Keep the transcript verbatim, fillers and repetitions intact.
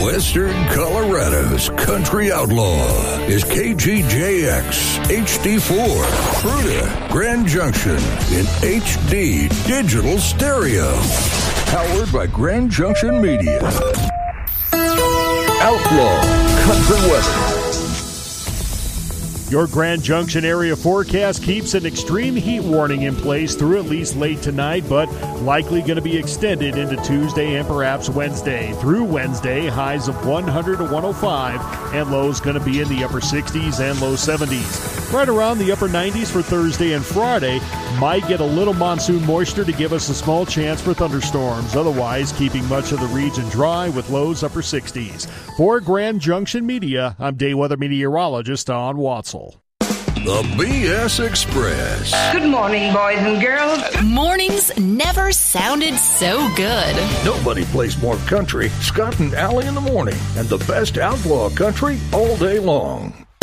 Western Colorado's country outlaw is K G J X H D four, Fruita, Grand Junction in H D digital stereo. Powered by Grand Junction Media. Outlaw Country Weather. Your Grand Junction area forecast keeps an extreme heat warning in place through at least late tonight, but likely going to be extended into Tuesday and perhaps Wednesday. Through Wednesday, highs of one hundred to one oh five, and lows going to be in the upper sixties and low seventies. Right around the upper nineties for Thursday and Friday. Might get a little monsoon moisture to give us a small chance for thunderstorms. Otherwise, keeping much of the region dry with lows upper sixties. For Grand Junction Media, I'm day weather meteorologist Don Watzel. The B S Express. Good morning, boys and girls. Mornings never sounded so good. Nobody plays more country. Scott and Allie in the morning. And the best outlaw country all day long.